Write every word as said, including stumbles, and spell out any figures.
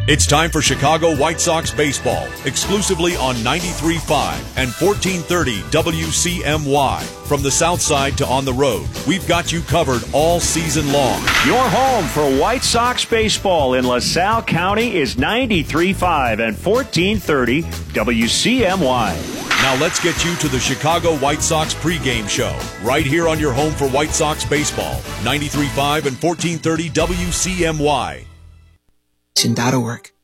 It's time for Chicago White Sox baseball, exclusively on ninety-three point five and fourteen thirty W C M Y. From the south side to on the road, we've got you covered all season long. Your home for White Sox baseball in LaSalle County is ninety-three point five and fourteen thirty W C M Y. Now let's get you to the Chicago White Sox pregame show, right here on your home for White Sox baseball, ninety-three point five and fourteen thirty W C M Y. dot org.